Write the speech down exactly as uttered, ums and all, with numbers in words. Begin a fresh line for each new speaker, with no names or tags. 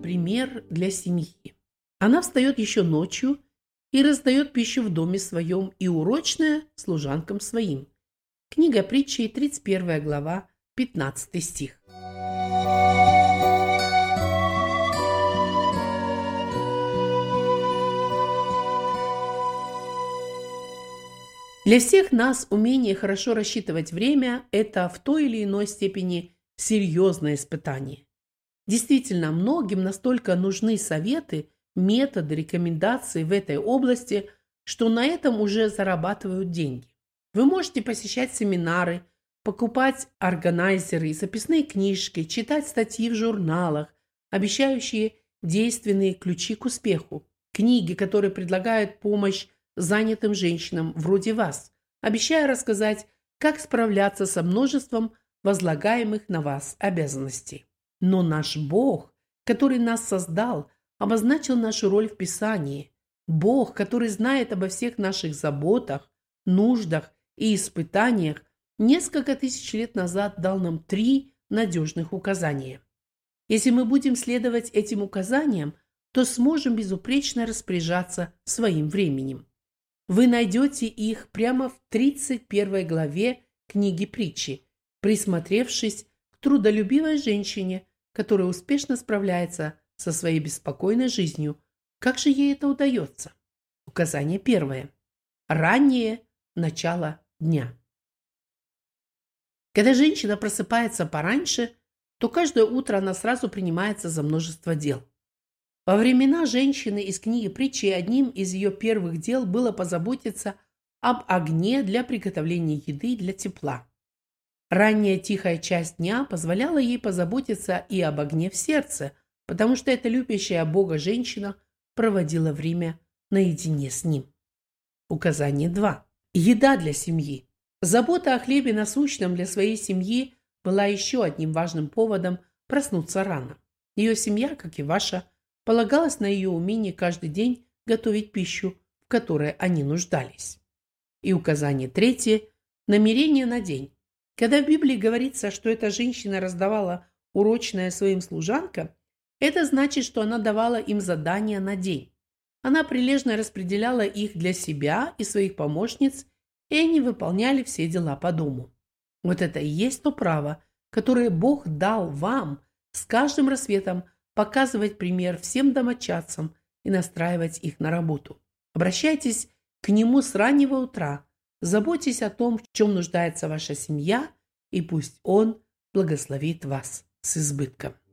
пример для семьи. Она встает еще ночью и раздает пищу в доме своем, и урочная служанкам своим. Книга Притчи, тридцать первая глава, пятнадцатый стих. Для всех нас умение хорошо рассчитывать время – это в той или иной степени серьезное испытание. Действительно, многим настолько нужны советы, методы, рекомендации в этой области, что на этом уже зарабатывают деньги. Вы можете посещать семинары, покупать органайзеры, записные книжки, читать статьи в журналах, обещающие действенные ключи к успеху, книги, которые предлагают помощь занятым женщинам вроде вас, обещая рассказать, как справляться со множеством возлагаемых на вас обязанностей. Но наш Бог, который нас создал, обозначил нашу роль в Писании. Бог, который знает обо всех наших заботах, нуждах и испытаниях, несколько тысяч лет назад дал нам три надежных указания. Если мы будем следовать этим указаниям, то сможем безупречно распоряжаться своим временем. Вы найдете их прямо в тридцать первой главе книги Притчи, присмотревшись к трудолюбивой женщине, которая успешно справляется со своей беспокойной жизнью. Как же ей это удается? Указание первое. Раннее начало дня. Когда женщина просыпается пораньше, то каждое утро она сразу принимается за множество дел. Во времена женщины из книги Притчи одним из ее первых дел было позаботиться об огне для приготовления еды для тепла. Ранняя тихая часть дня позволяла ей позаботиться и об огне в сердце, потому что эта любящая Бога женщина проводила время наедине с Ним. Указание два. Еда для семьи. Забота о хлебе насущном для своей семьи была еще одним важным поводом проснуться рано. Ее семья, как и ваша, полагалась на ее умение каждый день готовить пищу, в которой они нуждались. И указание третье – намерение на день. Когда в Библии говорится, что эта женщина раздавала урочное своим служанкам, это значит, что она давала им задания на день. Она прилежно распределяла их для себя и своих помощниц, и они выполняли все дела по дому. Вот это и есть то право, которое Бог дал вам с каждым рассветом показывать пример всем домочадцам и настраивать их на работу. Обращайтесь к Нему с раннего утра, заботьтесь о том, в чем нуждается ваша семья, и пусть Он благословит вас с избытком.